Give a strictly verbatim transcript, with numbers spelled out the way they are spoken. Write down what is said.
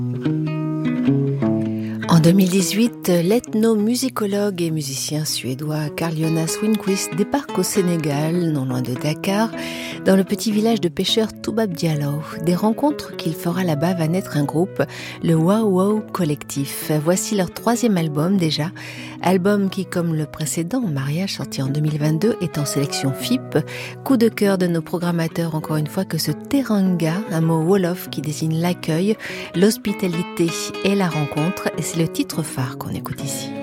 En deux mille dix-huit, l'ethnomusicologue et musicien suédois Carl Jonas Winquist débarque au Sénégal, non loin de Dakar, dans le petit village de pêcheurs Toubab Diallo. Des rencontres qu'il fera là-bas va naître un groupe, le Wow Wow Collectif. Voici leur troisième album déjà, album qui, comme le précédent, Mariage, sorti en deux mille vingt-deux, est en sélection F I P. Coup de cœur de nos programmateurs, encore une fois, que ce teranga, un mot wolof qui désigne l'accueil, l'hospitalité et la rencontre, et c'est le titre phare qu'on écoute ici.